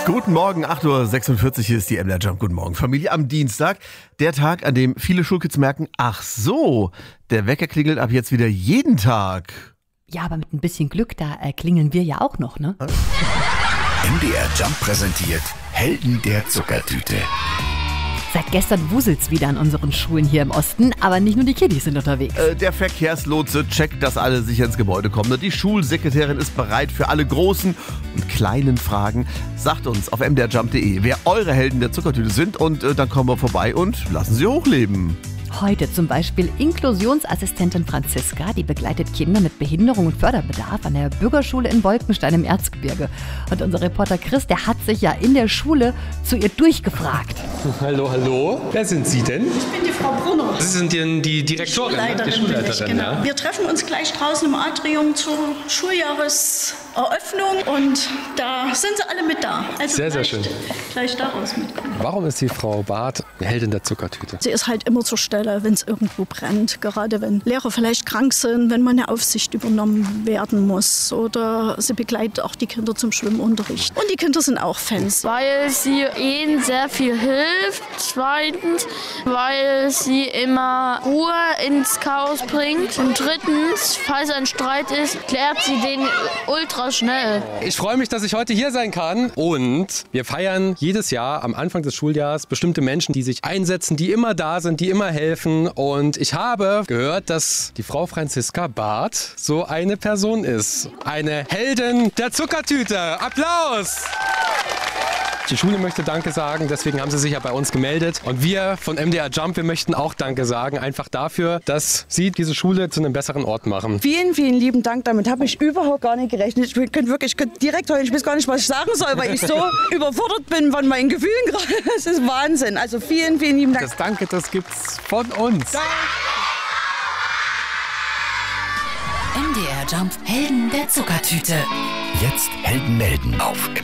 Guten Morgen, 8.46 Uhr, hier ist die MDR Jump. Guten Morgen, Familie. Am Dienstag, der Tag, an dem viele Schulkids merken, ach so, der Wecker klingelt ab jetzt wieder jeden Tag. Ja, aber mit ein bisschen Glück, da klingeln wir ja auch noch, ne? MDR Jump präsentiert Helden der Zuckertüte. Seit gestern wuselt's wieder an unseren Schulen hier im Osten, aber nicht nur die Kiddies sind unterwegs. Der Verkehrslotse checkt, dass alle sicher ins Gebäude kommen. Die Schulsekretärin ist bereit für alle großen und kleinen Fragen. Sagt uns auf mdrjump.de, wer eure Helden der Zuckertüte sind und dann kommen wir vorbei und lassen sie hochleben. Heute zum Beispiel Inklusionsassistentin Franziska, die begleitet Kinder mit Behinderung und Förderbedarf an der Bürgerschule in Wolkenstein im Erzgebirge. Und unser Reporter Chris, der hat sich ja in der Schule zu ihr durchgefragt. Hallo, hallo. Wer sind Sie denn? Ich bin die Frau Brunner. Sie sind die Direktorin, Die Schulleiterin. genau. Ja? Wir treffen uns gleich draußen im Atrium zur Schuljahreseröffnung und da sind sie alle mit da. Also Sehr, sehr schön. Gleich daraus mitkommen. Warum ist die Frau Barth eine Heldin der Zuckertüte? Sie ist halt immer zur Stelle, wenn es irgendwo brennt. Gerade wenn Lehrer vielleicht krank sind, wenn mal eine Aufsicht übernommen werden muss. Oder sie begleitet auch die Kinder zum Schwimmunterricht. Und die Kinder sind auch Fans. Weil sie ihnen sehr viel hilft. Zweitens, weil sie immer Ruhe ins Chaos bringt. Und drittens, falls ein Streit ist, klärt sie den ultra schnell. Ich freue mich, dass ich heute hier sein kann. Und wir feiern jedes Jahr am Anfang des Schuljahres bestimmte Menschen, die sich einsetzen, die immer da sind, die immer helfen. Und ich habe gehört, dass die Frau Franziska Barth so eine Person ist. Eine Heldin der Zuckertüte. Applaus! Die Schule möchte Danke sagen, deswegen haben sie sich ja bei uns gemeldet. Und wir von MDR Jump, wir möchten auch Danke sagen, einfach dafür, dass sie diese Schule zu einem besseren Ort machen. Vielen, vielen lieben Dank. Damit habe ich überhaupt gar nicht gerechnet. Ich könnte direkt heulen. Ich weiß gar nicht, was ich sagen soll, weil ich so überfordert bin von meinen Gefühlen gerade. Das ist Wahnsinn. Also vielen, vielen lieben Dank. Das Danke, das gibt's von uns. MDR Jump, Helden der Zuckertüte. Jetzt Helden melden auf